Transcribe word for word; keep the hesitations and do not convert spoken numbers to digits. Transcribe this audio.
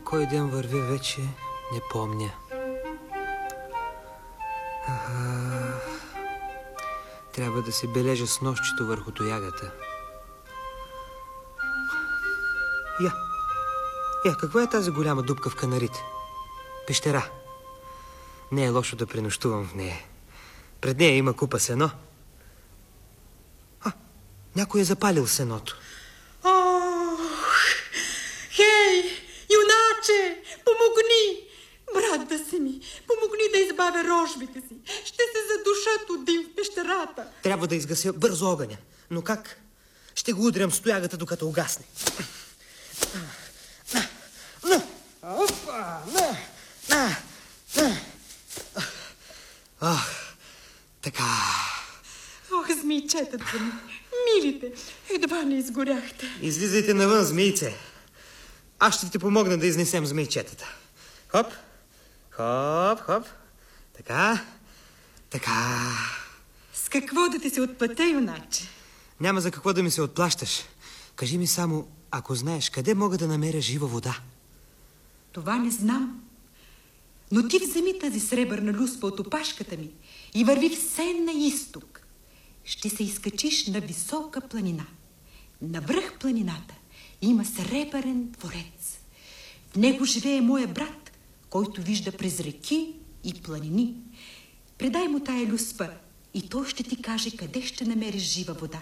кой ден върви вече, не помня. Ага. Трябва да се бележа с нощчето върху тоягата. Я, я, каква е тази голяма дупка в канарите? Пещера. Не е лошо да пренощувам в нея. Пред нея има купа сено. А, някой е запалил сеното. Ох, хей, юначе, помогни! Брат да си ми, помогни да избавя рожбите си. Ще се задушат от дим в пещерата. Трябва да изгася бързо огъня. Но как? Ще го удрям с тоягата, докато угасне. На, на, опа, на, на, на. Ах, така. Ох, змийчетата ми, милите, едва не изгоряхте. Излизайте навън, змийце. Аз ще ти помогна да изнесем змийчетата. Хоп, хоп, хоп. Така, така. С какво да ти се отплатя, юначе? Няма за какво да ми се отплащаш. Кажи ми само, ако знаеш, къде мога да намеря жива вода? Това не знам. Но ти вземи тази сребърна люспа от опашката ми и върви все на изток. Ще се изкачиш на висока планина. Навръх планината има сребърен дворец. В него живее моя брат, който вижда през реки и планини. Предай му тая люспа и той ще ти каже къде ще намериш жива вода.